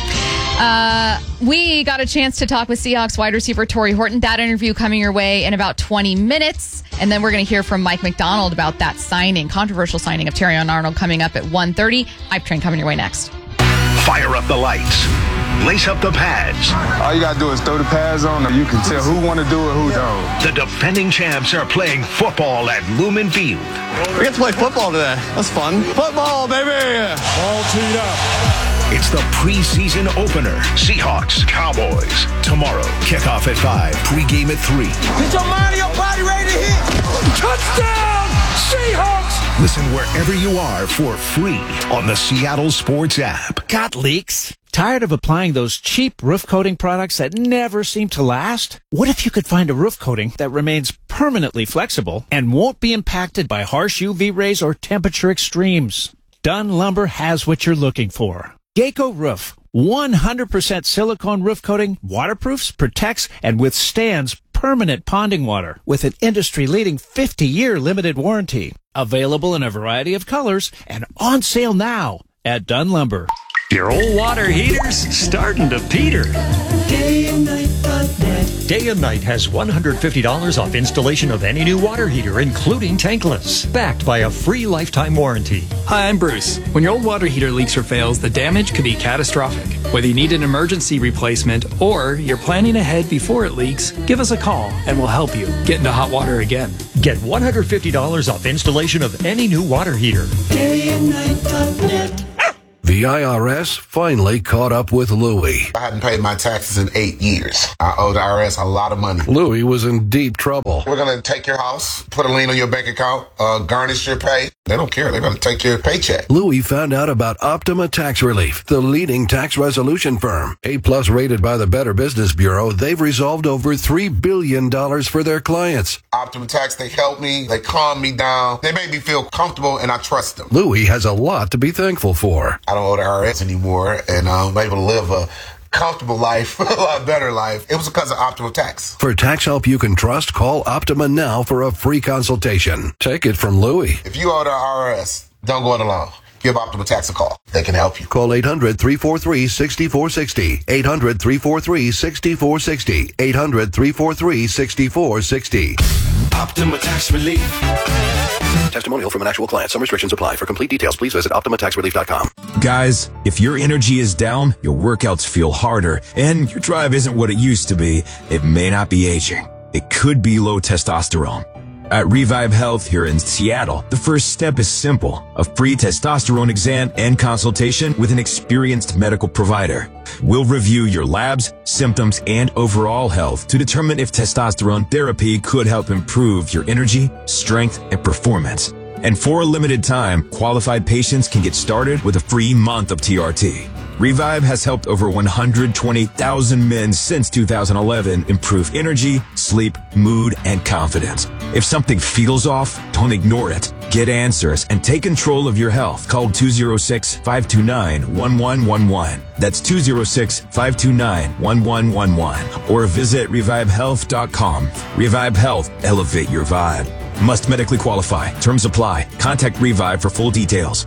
Uh, we got a chance to talk with Seahawks wide receiver Torrey Horton. That interview coming your way in about twenty minutes. And then we're going to hear from Mike McDonald about that signing, controversial signing of Terrion Arnold coming up at one thirty. Hype Train coming your way next. Fire up the lights. Lace up the pads. All you gotta do is throw the pads on, and you can tell who want to do it, who don't. The defending champs are playing football at Lumen Field. We get to play football today. That's fun. Football, baby. All teed up. It's the preseason opener. Seahawks, Cowboys. Tomorrow, kickoff at five, pregame at three. Get your mind and your body ready to hit. Touchdown, Seahawks. Listen wherever you are for free on the Seattle Sports app. Got leaks? Tired of applying those cheap roof coating products that never seem to last? What if you could find a roof coating that remains permanently flexible and won't be impacted by harsh U V rays or temperature extremes? Dunn Lumber has what you're looking for. Geico Roof. one hundred percent silicone roof coating, waterproofs, protects, and withstands permanent ponding water with an industry-leading fifty-year limited warranty. Available in a variety of colors and on sale now at Dunn Lumber. Your old water heater's starting to peter. Day and night, but net. Day and Night has one hundred fifty dollars off installation of any new water heater, including tankless, backed by a free lifetime warranty. Hi, I'm Bruce. When your old water heater leaks or fails, the damage could be catastrophic. Whether you need an emergency replacement or you're planning ahead before it leaks, give us a call and we'll help you get into hot water again. Get one hundred fifty dollars off installation of any new water heater. Day and night dot net. The I R S finally caught up with Louie. I hadn't paid my taxes in eight years. I owe the I R S a lot of money. Louie was in deep trouble. We're going to take your house, put a lien on your bank account, uh, garnish your pay. They don't care. They're going to take your paycheck. Louie found out about Optima Tax Relief, the leading tax resolution firm. A-plus rated by the Better Business Bureau, they've resolved over three billion dollars for their clients. Optima Tax, they help me. They calm me down. They make me feel comfortable, and I trust them. Louie has a lot to be thankful for. I don't owe the I R S anymore, and I'm able to live a comfortable life, a lot better life. It was because of Optima Tax. For tax help you can trust, call Optima now for a free consultation. Take it from Louie. If you owe the I R S, don't go it alone. Give Optima Tax a call. They can help you. Call eight hundred, three four three, six four six zero. eight hundred, three four three, six four six zero. eight hundred, three four three, six four six zero. Optima Tax Relief. Testimonial from an actual client. Some restrictions apply. For complete details, please visit optima tax relief dot com. Guys, if your energy is down, your workouts feel harder, and your drive isn't what it used to be, it may not be aging. It could be low testosterone. At Revive Health here in Seattle, the first step is simple. A free testosterone exam and consultation with an experienced medical provider. We'll review your labs, symptoms, and overall health to determine if testosterone therapy could help improve your energy, strength, and performance. And for a limited time, qualified patients can get started with a free month of T R T. Revive has helped over one hundred twenty thousand men since two thousand eleven improve energy, sleep, mood, and confidence. If something feels off, don't ignore it. Get answers and take control of your health. Call two oh six, five two nine, one one one one. That's two oh six, five two nine, one one one one. Or visit revive health dot com. Revive Health. Elevate your vibe. Must medically qualify. Terms apply. Contact Revive for full details.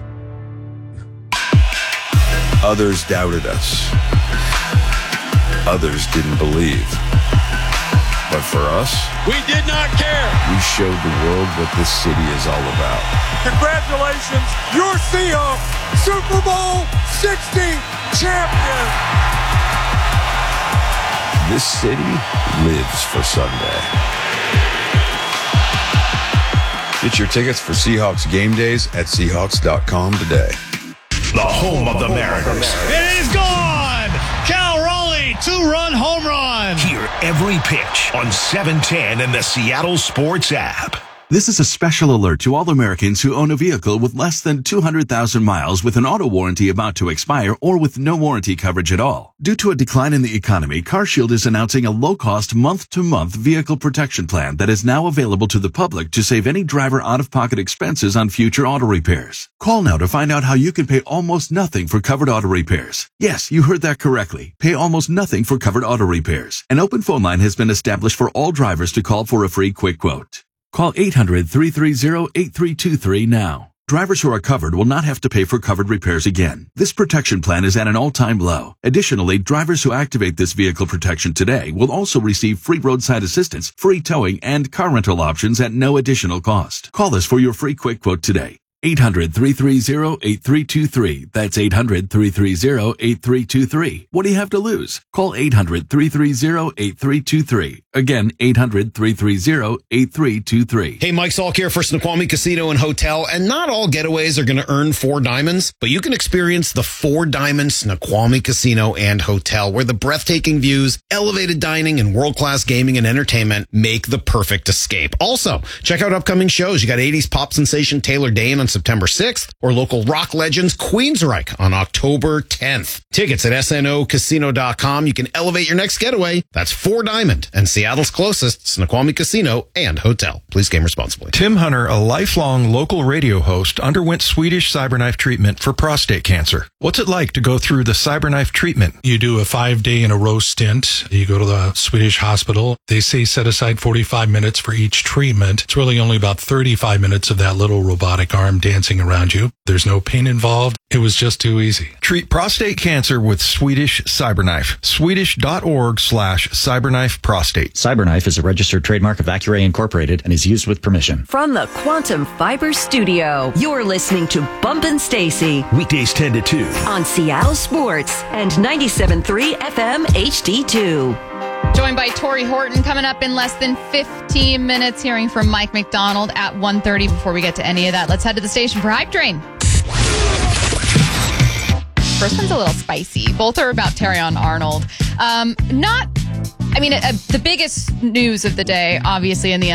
Others doubted us. Others didn't believe. But for us, we did not care. We showed the world what this city is all about. Congratulations, your Seahawks Super Bowl sixty champion. This city lives for Sunday. Get your tickets for Seahawks game days at Seahawks dot com today. The home of the Mariners. It is gone! Cal Raleigh, two-run home run. Hear every pitch on seven ten and the Seattle Sports app. This is a special alert to all Americans who own a vehicle with less than two hundred thousand miles with an auto warranty about to expire or with no warranty coverage at all. Due to a decline in the economy, CarShield is announcing a low-cost month-to-month vehicle protection plan that is now available to the public to save any driver out-of-pocket expenses on future auto repairs. Call now to find out how you can pay almost nothing for covered auto repairs. Yes, you heard that correctly. Pay almost nothing for covered auto repairs. An open phone line has been established for all drivers to call for a free quick quote. Call eight hundred, three three zero, eight three two three now. Drivers who are covered will not have to pay for covered repairs again. This protection plan is at an all-time low. Additionally, drivers who activate this vehicle protection today will also receive free roadside assistance, free towing, and car rental options at no additional cost. Call us for your free quick quote today. eight hundred, three three zero, eight three two three. That's eight hundred, three three zero, eight three two three. What do you have to lose? Call eight hundred, three three zero, eight three two three. Again, eight hundred, three three zero, eight three two three. Hey, Mike Salk here for Snoqualmie Casino and Hotel. And not all getaways are going to earn four diamonds, but you can experience the four diamond Snoqualmie Casino and Hotel, where the breathtaking views, elevated dining, and world-class gaming and entertainment make the perfect escape. Also, check out upcoming shows. You got eighties pop sensation Taylor Dane on September sixth, or local rock legends Queensryche on October tenth. Tickets at S N O casino dot com. You can elevate your next getaway. That's four diamond and Seattle's closest Snoqualmie Casino and Hotel. Please game responsibly. Tim Hunter, a lifelong local radio host, underwent Swedish CyberKnife treatment for prostate cancer. What's it like to go through the CyberKnife treatment? You do a five-day in a row stint. You go to the Swedish hospital. They say set aside forty-five minutes for each treatment. It's really only about thirty-five minutes of that little robotic arm dancing around you. There's no pain involved. It was just too easy. Treat prostate cancer with Swedish Cyberknife. Swedish.org slash Cyberknife Prostate. Cyberknife is a registered trademark of Accuray Incorporated and is used with permission. From the Quantum Fiber Studio, you're listening to Bumpin' Stacy. Weekdays ten to two. On Seattle Sports and ninety-seven point three F M H D two. Joined by Tori Horton coming up in less than fifteen minutes, hearing from Mike McDonald at one thirty. Before we get to any of that, let's head to the station for Hype Train. First one's a little spicy. Both are about Terrion Arnold. Um, not, I mean, uh, the biggest news of the day, obviously, in the